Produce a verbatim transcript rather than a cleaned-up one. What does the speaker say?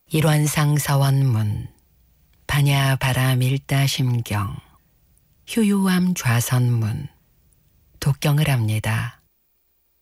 일원상 서원문 반야 바라 밀다 심경 휴유함 좌선문 독경을 합니다.